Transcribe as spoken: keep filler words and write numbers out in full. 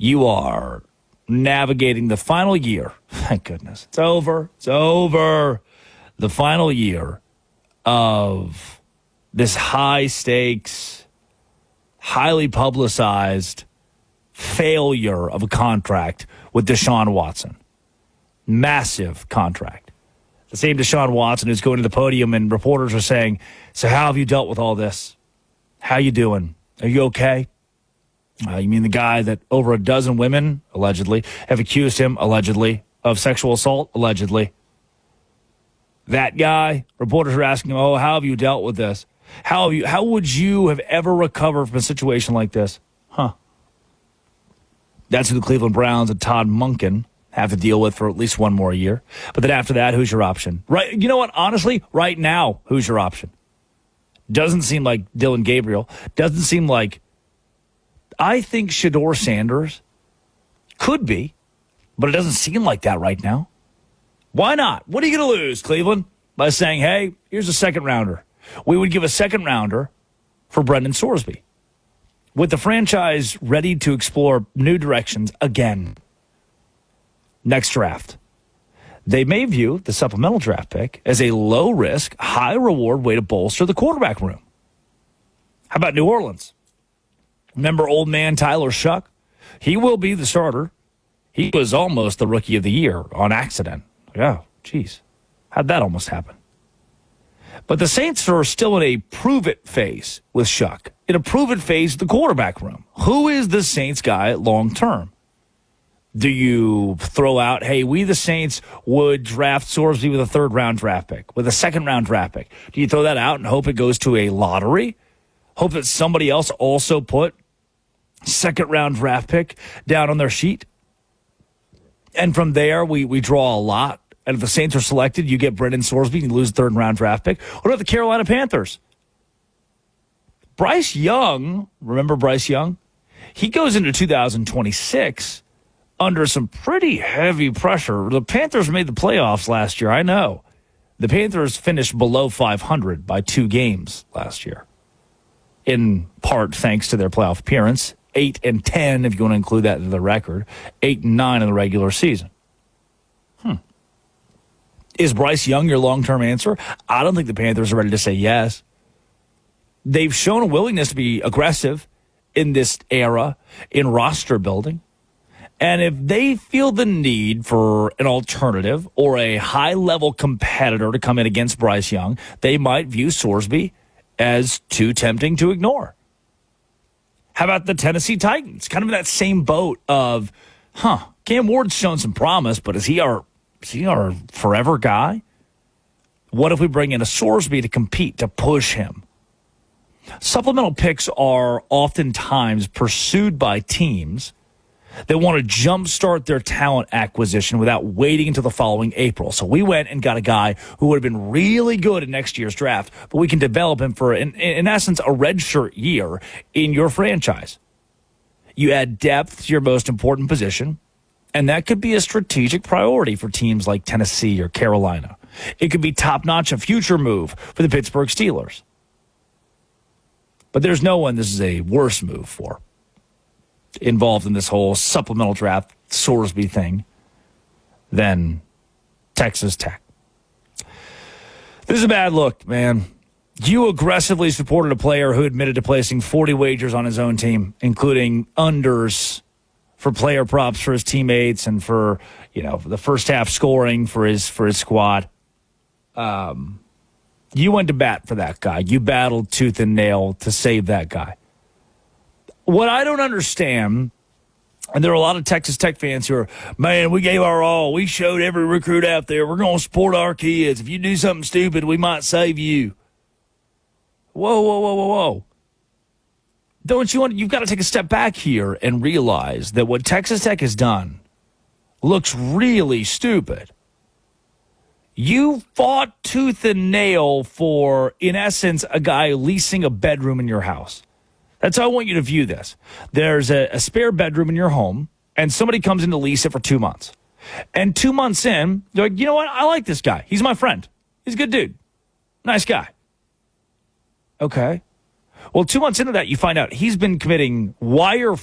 you are navigating the final year. Thank goodness. It's over. It's over. The final year of this high-stakes, highly publicized failure of a contract with Deshaun Watson. Massive contract. The same Deshaun Watson who's going to the podium and reporters are saying, so how have you dealt with all this? How you doing? Are you okay? Uh, you mean the guy that over a dozen women, allegedly, have accused him, allegedly, of sexual assault, allegedly? That guy, reporters are asking him, oh, how have you dealt with this? How have you? How would you have ever recovered from a situation like this? Huh. That's who the Cleveland Browns and Todd Monken have to deal with for at least one more year. But then after that, who's your option? Right? You know what? Honestly, right now, who's your option? Doesn't seem like Dylan Gabriel. Doesn't seem like... I think Shedeur Sanders could be, but it doesn't seem like that right now. Why not? What are you going to lose, Cleveland? By saying, hey, here's a second rounder. We would give a second rounder for Brendan Sorsby. With the franchise ready to explore new directions again. Next draft. They may view the supplemental draft pick as a low-risk, high-reward way to bolster the quarterback room. How about New Orleans? Remember old man Tyler Shuck? He will be the starter. He was almost the rookie of the year on accident. Yeah, geez. How'd that almost happen? But the Saints are still in a prove-it phase with Shuck. In a prove-it phase of the quarterback room. Who is the Saints guy long-term? Do you throw out, hey, we the Saints would draft Sorsby with a third-round draft pick, with a second-round draft pick? Do you throw that out and hope it goes to a lottery? Hope that somebody else also put second-round draft pick down on their sheet? And from there, we, we draw a lot. And if the Saints are selected, you get Brendan Sorsby, you lose third-round draft pick. What about the Carolina Panthers? Bryce Young, remember Bryce Young? He goes into two thousand twenty-six under some pretty heavy pressure. The Panthers made the playoffs last year, I know. The Panthers finished below five hundred by two games last year, in part thanks to their playoff appearance. eight and ten, if you want to include that in the record. eight and nine in the regular season. Hmm. Is Bryce Young your long-term answer? I don't think the Panthers are ready to say yes. They've shown a willingness to be aggressive in this era in roster building. And if they feel the need for an alternative or a high-level competitor to come in against Bryce Young, they might view Sorsby as too tempting to ignore. How about the Tennessee Titans? Kind of in that same boat of, huh, Cam Ward's shown some promise, but is he our, is he our forever guy? What if we bring in a Sorsby to compete, to push him? Supplemental picks are oftentimes pursued by teams that want to jumpstart their talent acquisition without waiting until the following April. So we went and got a guy who would have been really good in next year's draft, but we can develop him for, in, in essence, a redshirt year in your franchise. You add depth to your most important position, and that could be a strategic priority for teams like Tennessee or Carolina. It could be top-notch, a future move for the Pittsburgh Steelers. But there's no one this is a worse move for, involved in this whole supplemental draft Sorsby thing, than Texas Tech. This is a bad look, man. You aggressively supported a player who admitted to placing forty wagers on his own team, including unders for player props for his teammates and for, you know, the first half scoring for his for his squad. Um, you went to bat for that guy. You battled tooth and nail to save that guy. What I don't understand, and there are a lot of Texas Tech fans who are, man, we gave our all. We showed every recruit out there. We're going to support our kids. If you do something stupid, we might save you. Whoa, whoa, whoa, whoa, whoa. Don't you want, you've got to take a step back here and realize that what Texas Tech has done looks really stupid. You fought tooth and nail for, in essence, a guy leasing a bedroom in your house. That's how I want you to view this. There's a, a spare bedroom in your home, and somebody comes in to lease it for two months. And two months in, they're like, you know what? I like this guy. He's my friend. He's a good dude. Nice guy. Okay. Well, two months into that, you find out he's been committing wire